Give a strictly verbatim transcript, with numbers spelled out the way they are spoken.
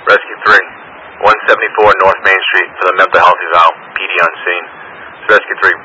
Rescue three, one seventy-four North Main Street for the mental health eval. P D on scene. Rescue three,